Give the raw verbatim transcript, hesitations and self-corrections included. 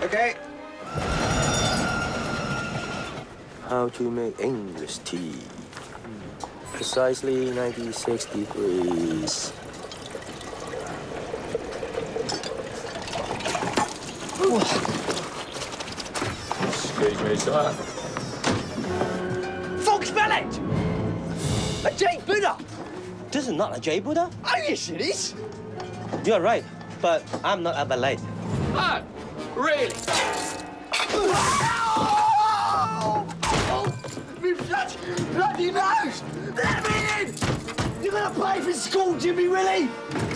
Okay. How to make English tea. Precisely ninety-six degrees. Excuse me, sir. Fox Ballet! A Jade Buddha! This is not a Jade Buddha? Oh, yes, it is. You're right, but I'm not a ballet. Man, really? Oh! Oh! Me blood, bloody nose! Let me in! You're gonna pay for school, Jimmy, really?